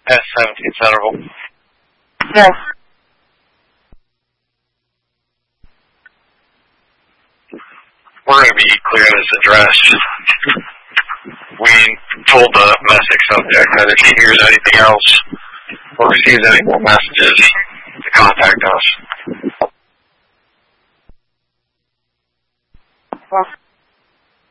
S17 Centerville. Yes. We're going to be clearing this address. We told the domestic subject that if he hears anything else or receives any more messages, to contact us. Well.